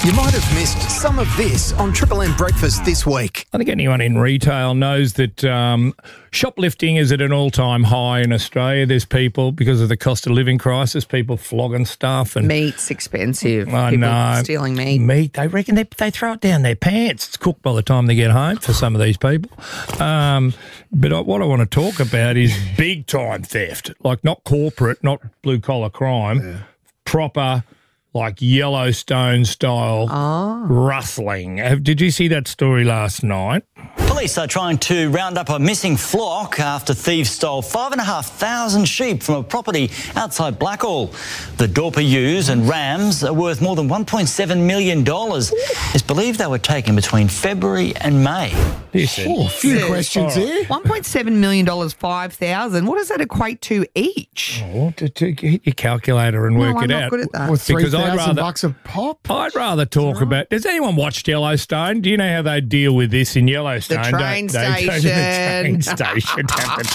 You might have missed some of this on Triple M Breakfast this week. I think anyone in retail knows that shoplifting is at an all-time high in Australia. There's people, because of the cost of living crisis, people flogging stuff. And meat's expensive. I People know. stealing meat. They reckon they throw it down their pants. It's cooked by the time they get home for some of these people. But what I want to talk about is big-time theft, like not corporate, not blue-collar crime, proper, like Yellowstone-style rustling. Did you see that story last night? Police are trying to round up a missing flock after thieves stole 5,500 sheep from a property outside Blackall. The Dorper ewes and rams are worth more than $1.7 million. It's believed they were taken between February and May. Listen, A few questions here. $1.7 million, 5,000. What does that equate to each? to get your calculator and work I'm it not out. good at that. Or Because I'd $3,000 a pop? I'd rather talk about... Does anyone watch Yellowstone? Do you know how they deal with this in Yellowstone? The train They go to the train station. station.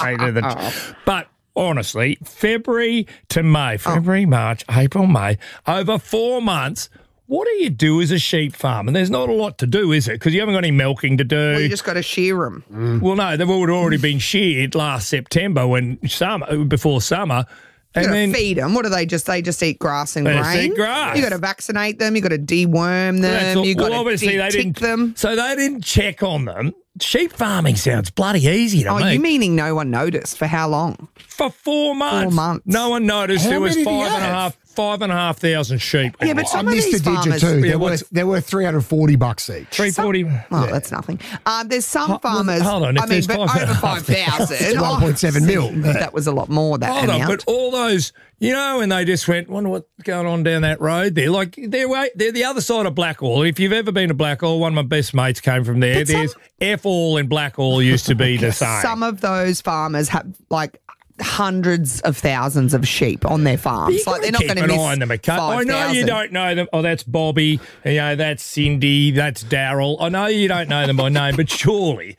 But honestly, February to May, February, March, April, May, over 4 months... What do you do as a sheep farmer? There's not a lot to do, is it? Because you haven't got any milking to do. Well, you just got to shear them. Well, no, they've already been sheared last September before summer. You And got to then feed them. What do they just? They just eat grass and They just grain. eat grass. You got to vaccinate them. You got to deworm them. You got to obviously they tick didn't. them. So they didn't check on them. Sheep farming sounds bloody easy to Oh, me. you meaning no one noticed? For how long? For 4 months? 4 months. No one noticed How there was many do you have? 5,500 sheep. Yeah, but I some of missed these a digit farmers. too. Yeah, They're worth $340 each. 340. Oh, that's nothing. There's some Well, farmers. hold on, if I mean, there's but over 5,000. It's 1.7 mil. That was a lot more. That Hold on, amount. but all those, and they just went, wonder what's going on down that road there. Like, they're the other side of Blackall. If you've ever been to Blackall, one of my best mates came from there. There's F-all in Blackall used to be the same. Some of those farmers have like hundreds of thousands of sheep on their farms. Like they're not going to miss an eye on them. I know you 5,000. don't know them. Oh, that's Bobby. That's Cindy. That's Daryl. I know you don't know them by name, but surely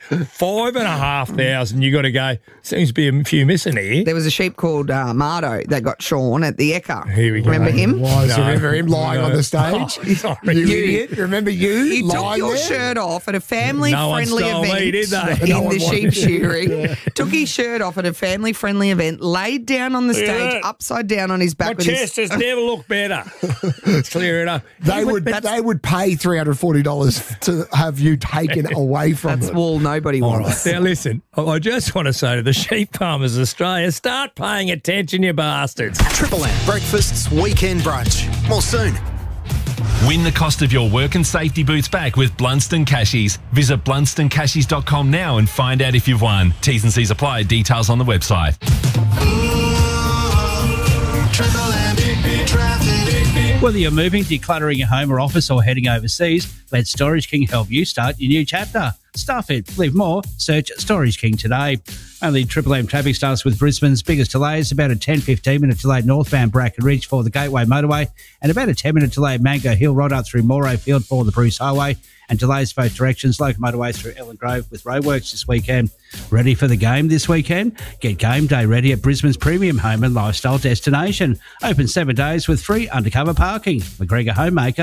5,500. You got to go. Seems to be a few missing here. There was a sheep called Mardo that got shorn at the Ekka. Here we go. Remember him? Why No. remember him lying on the stage? Sorry. You idiot. Remember you You took lying your there? shirt off at a No one family-friendly stole event me, did they? in No one the wanted sheep to. shearing. Took his shirt off at a family-friendly event, laid down on the stage, Yeah. upside down on his My back with chest his... has never looked better. Clear it up. They would pay $340 to have you taken away from That's them. wool nobody All wants. right. Now, listen, I just want to say to the sheep farmers of Australia, start paying attention, you bastards. Triple M Breakfast's Weekend Brunch. More soon. Win the cost of your work and safety boots back with Blunston Cashies. Visit blunstoncashies.com now and find out if you've won. T's and C's apply. Details on the website. Whether you're moving, decluttering your home or office, or heading overseas, let Storage King help you start your new chapter. Stuff it. Live more. Search Storage King today. Only Triple M traffic starts with Brisbane's biggest delays, about a 10-15 minute delay northbound Bracken Ridge for the Gateway Motorway, and about a 10-minute delay at Mango Hill right up through Morrow Field for the Bruce Highway, and delays both directions, local motorway through Ellen Grove with roadworks this weekend. Ready for the game this weekend? Get game day ready at Brisbane's premium home and lifestyle destination. Open 7 days with free undercover parking. McGregor Homemaker.